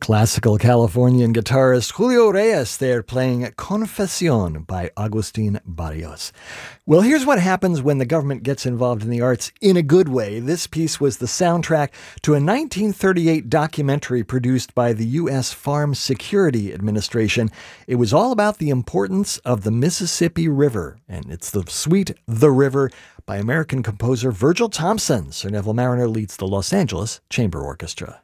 Classical Californian guitarist Julio Reyes there playing Confesión by Agustin Barrios. Well, here's what happens when the government gets involved in the arts in a good way. This piece was the soundtrack to a 1938 documentary produced by the U.S. Farm Security Administration. It was all about the importance of the Mississippi River, and it's the suite The River by American composer Virgil Thomson. Sir Neville Marriner leads the Los Angeles Chamber Orchestra.